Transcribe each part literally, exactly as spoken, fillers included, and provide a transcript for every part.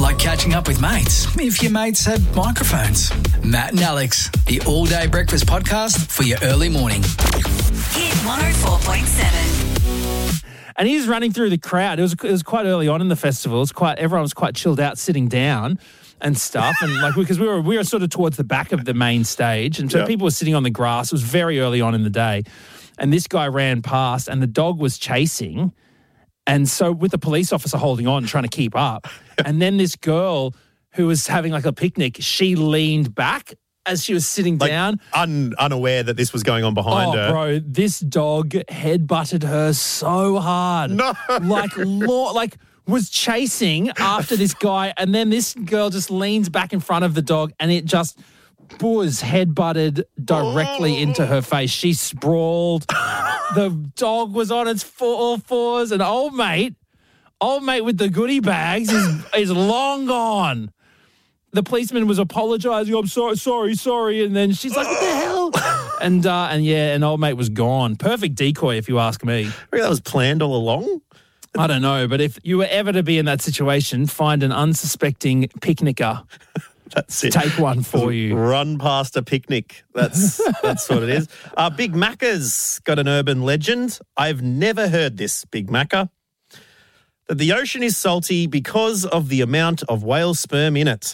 Like catching up with mates, if your mates had microphones. Matt and Alex, the all-day breakfast podcast for your early morning. Hit one oh four point seven. And he was running through the crowd. It was it was quite early on in the festival. It was quite everyone was quite chilled out, sitting down and stuff. And like because we were we were sort of towards the back of the main stage, and so Yep. people were sitting on the grass. It was very early on in the day, and this guy ran past, and the dog was chasing. And so with the police officer holding on, trying to keep up, and then this girl who was having like a picnic, she leaned back as she was sitting Like, down. un, unaware that this was going on behind Oh, her. bro, this dog headbutted her so hard. No. Like, law, like was chasing after this guy, and then this girl just leans back in front of the dog, and it just was headbutted directly Oh. into her face. She sprawled. The dog was on its four fours, and old mate, old mate with the goodie bags is, is long gone. The policeman was apologising. I'm sorry, sorry, sorry. And then she's like, what the hell? And, uh, and yeah, and old mate was gone. Perfect decoy, if you ask me. Really, that was planned all along? I don't know, but if you were ever to be in that situation, find an unsuspecting picnicker. That's it. Take one for you. Run past a picnic. That's that's what it is. Uh, Big Macca's got an urban legend. I've never heard this, Big Macca. That the ocean is salty because of the amount of whale sperm in it.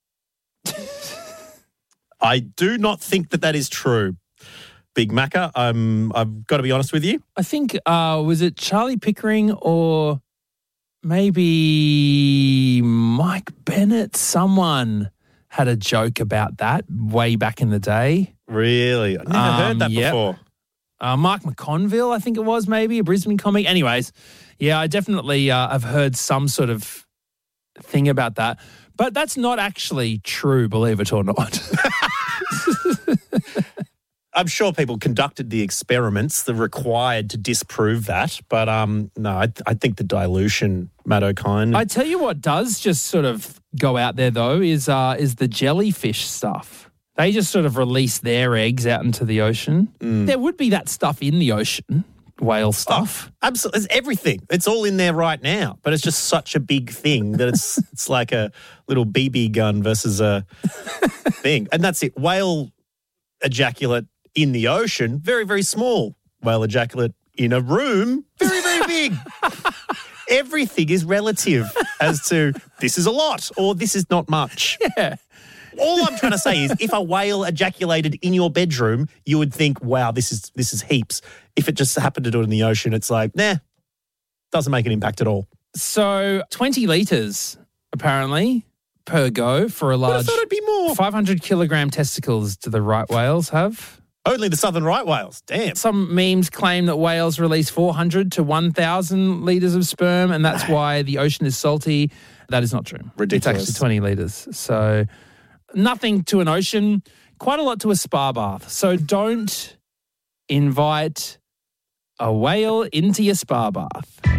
I do not think that that is true, Big Macca. I'm, I've got to be honest with you. I think, uh, was it Charlie Pickering or maybe Mike Bennett? Someone had a joke about that way back in the day. Really? I've never Um, heard that yep. before. Uh, Mark McConville, I think it was, maybe, a Brisbane comic. Anyways, yeah, I definitely uh, have heard some sort of thing about that. But that's not actually true, believe it or not. I'm sure people conducted the experiments that required to disprove that, but um, no, I, I think the dilution, Matt O'Kine. I tell you what does just sort of go out there, though, is uh, is the jellyfish stuff. They just sort of release their eggs out into the ocean. There would be that stuff in the ocean, whale stuff. Absolutely, it's everything. It's all in there right now, but it's just such a big thing that it's it's like a little B B gun versus a thing, and that's it. Whale ejaculate in the ocean, very very small. Whale ejaculate in a room, very very big. Everything is relative as to this is a lot or this is not much. Yeah. All I'm trying to say is if a whale ejaculated in your bedroom, you would think, wow, this is this is heaps. If it just happened to do it in the ocean, it's like, nah, doesn't make an impact at all. So twenty litres, apparently, per go for a But I large thought it'd be more. five hundred kilogram testicles do the right whales have. Only the southern right whales. Damn. Some memes claim that whales release four hundred to one thousand litres of sperm, and that's why the ocean is salty. That is not true. Ridiculous. It's actually twenty litres. So nothing to an ocean, quite a lot to a spa bath. So don't invite a whale into your spa bath.